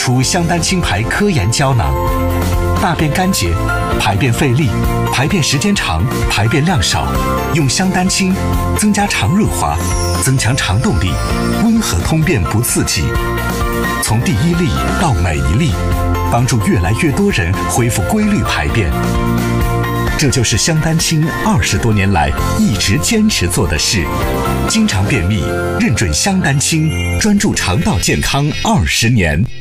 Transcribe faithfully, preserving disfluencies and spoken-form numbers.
出香丹清牌科研胶囊，大便干结、排便费力、排便时间长、排便量少，用香丹清增加肠润滑，增强肠动力，温和通便不刺激。从第一粒到每一粒，帮助越来越多人恢复规律排便。这就是香丹清二十多年来一直坚持做的事。经常便秘，认准香丹清，专注肠道健康二十年。